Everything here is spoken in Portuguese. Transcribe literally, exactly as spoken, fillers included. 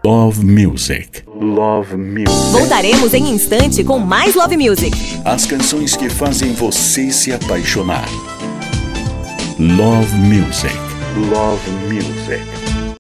Love Music. Love Music. Voltaremos em instante com mais Love Music. As canções que fazem você se apaixonar. Love Music. Love Music.